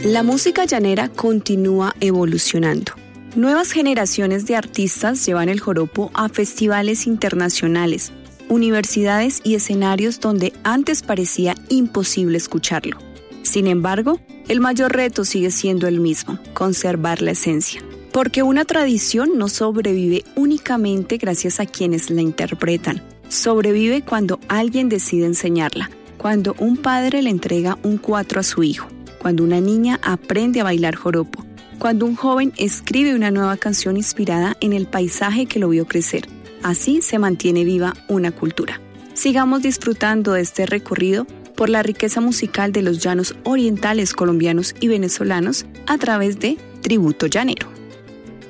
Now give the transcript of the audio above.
La música llanera continúa evolucionando. Nuevas generaciones de artistas llevan el joropo a festivales internacionales, universidades y escenarios donde antes parecía imposible escucharlo. Sin embargo, el mayor reto sigue siendo el mismo: conservar la esencia. Porque una tradición no sobrevive únicamente gracias a quienes la interpretan. Sobrevive cuando alguien decide enseñarla, cuando un padre le entrega un 4 a su hijo, cuando una niña aprende a bailar joropo, cuando un joven escribe una nueva canción inspirada en el paisaje que lo vio crecer. Así se mantiene viva una cultura. Sigamos disfrutando de este recorrido por la riqueza musical de los llanos orientales colombianos y venezolanos a través de Tributo Llanero.